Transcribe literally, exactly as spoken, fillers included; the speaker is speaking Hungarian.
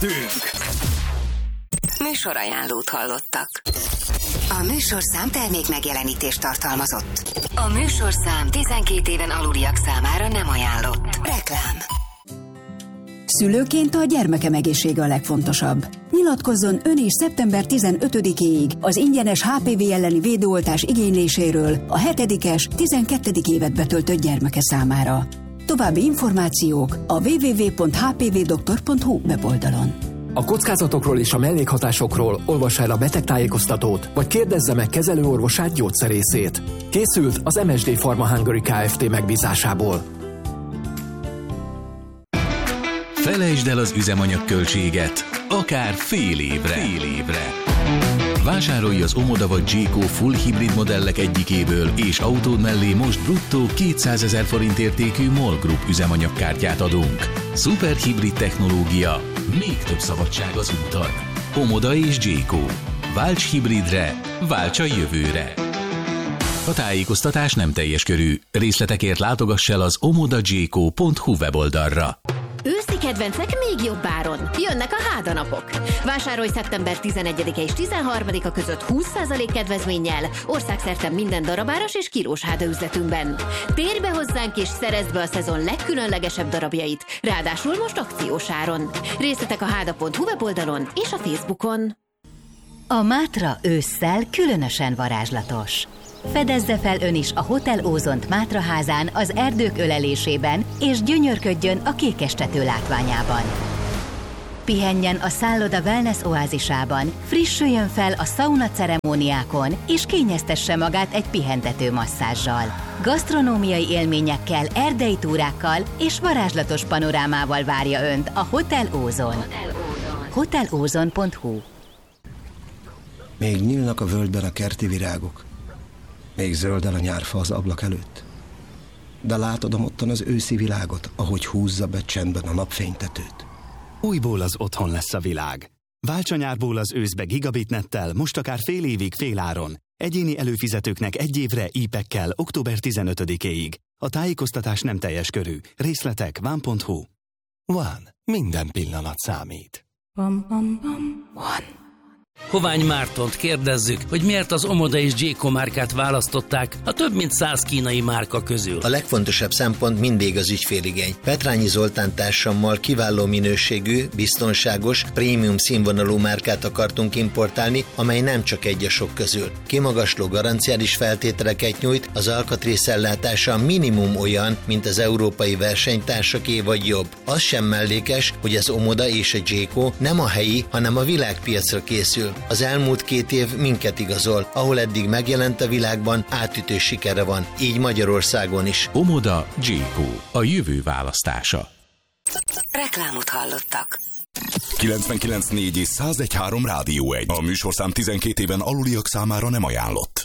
Műsorajánlót hallottak. A műsorszám termék megjelenítést tartalmazott. A műsorszám tizenkét éven aluliak számára nem ajánlott. Reklám. Szülőként a gyermekem egészsége a legfontosabb. Nyilatkozzon ön is szeptember tizenötödikéig az ingyenes há pé vé elleni védőoltás igényléséről a hetedikes, tizenkettedik évet betöltött gyermeke számára. További információk a double-u double-u double-u pont h p v doktor pont h u weboldalon. A kockázatokról és a mellékhatásokról olvassa el a betegtájékoztatót, vagy kérdezze meg kezelőorvosát, gyógyszerészét. Készült az em es dé Pharma Hungary Kft. Megbízásából. Felejtsd el az üzemanyagköltséget, akár fél évre. Fél évre. Vásárolj az Omoda vagy Jayco full hibrid modellek egyikéből, és autód mellé most bruttó kétszázezer forint értékű MOL Group üzemanyagkártyát adunk. Szuper hibrid technológia, még több szabadság az úton. Omoda és Jayco. Válts hibridre, válts a jövőre. A tájékoztatás nem teljes körű. Részletekért látogass el az omoda jayco pont h u weboldalra. Őszi kedvencek még jobb áron. Jönnek a hádanapok. Vásárolj szeptember tizenegyedike és tizenharmadika között húsz százalék kedvezménnyel országszerte minden darabáras és kilós háda üzletünkben. Térj be hozzánk és szerezd be a szezon legkülönlegesebb darabjait, ráadásul most akciós áron. Részletek a háda pont h u weboldalon és a Facebookon. A Mátra ősszel különösen varázslatos. Fedezze fel ön is a Hotel Ózont Mátraházán az erdők ölelésében, és gyönyörködjön a kékestető látványában. Pihenjen a szálloda wellness oázisában, frissüljön fel a szauna ceremóniákon, és kényeztesse magát egy pihentető masszázsal. Gasztronómiai élményekkel, erdei túrákkal és varázslatos panorámával várja önt a Hotel Ózon. hotel ózon pont h u. Még nyílnak a völgyben a kerti virágok. Még zöldel a nyárfa az ablak előtt. De látod amottan az őszi világot, ahogy húzza be csendben a napfénytetőt. Újból az otthon lesz a világ. Válts a nyárból az őszbe gigabitnettel, most akár fél évig féláron. Egyéni előfizetőknek egy évre í pekkel október tizenötödikéig. A tájékoztatás nem teljes körű. Részletek one pont h u. One. Minden pillanat számít. Bam, bam, bam. One. Hovány Mártont kérdezzük, hogy miért az Omoda és Jayco márkát választották a több mint száz kínai márka közül. A legfontosabb szempont mindig az ügyféligény. Petrányi Zoltán társammal kiváló minőségű, biztonságos, prémium színvonalú márkát akartunk importálni, amely nem csak egy a sok közül. Kimagasló garanciális feltételeket nyújt, az alkatrészellátása minimum olyan, mint az európai versenytársaké vagy jobb. Az sem mellékes, hogy az Omoda és a Jayco nem a helyi, hanem a világpiacra készül. Az elmúlt két év minket igazol, ahol eddig megjelent a világban, átütő sikere van, így Magyarországon is. Omoda, Jayco, a jövő választása. Reklámot hallottak. kilencvenkilenc négy és száz egy három Rádió egy. A műsorszám tizenkét éven aluliak számára nem ajánlott.